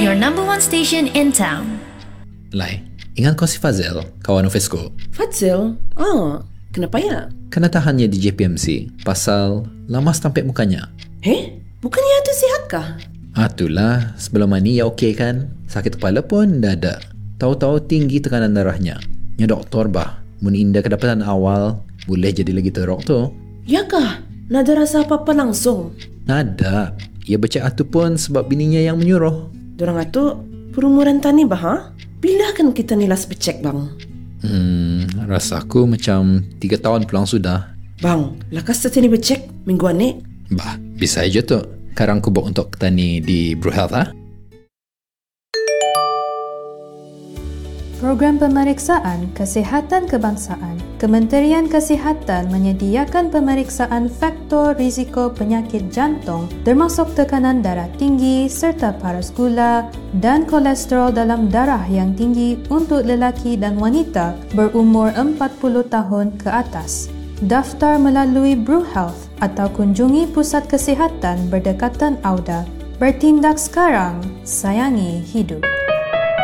your number one station in town. Lai, ingat kau si Fazil, kawan Ofisco? Fazil? Kenapa ya? Kena tahannya di JPMC pasal lama tampik mukanya. Bukannya itu sihat kah? Itulah, sebelum ni ya okey kan? Sakit kepala pun dah ada. Tahu-tahu tinggi tekanan darahnya. Ya doktor bah, mun indah kedapatan awal, boleh jadi lagi teruk tu. Ya kah? Nada rasa apa-apa langsung? Nada. Ya baca atu pun sebab bininya yang menyuruh. Dorang atu perumuran tani bah, ha? Bila kan kita nilas becek bang? Rasaku macam 3 tahun pulang sudah. Bang, lakas tani becek mingguan ni? Bah, bisa aja tu. Karang kubuk untuk tani di Brew Health, ha? Program Pemeriksaan Kesihatan Kebangsaan. Kementerian Kesihatan menyediakan pemeriksaan faktor risiko penyakit jantung termasuk tekanan darah tinggi serta paras gula dan kolesterol dalam darah yang tinggi untuk lelaki dan wanita berumur 40 tahun ke atas. Daftar melalui Brew Health atau kunjungi Pusat Kesihatan Berdekatan Auda. Bertindak sekarang, sayangi hidup.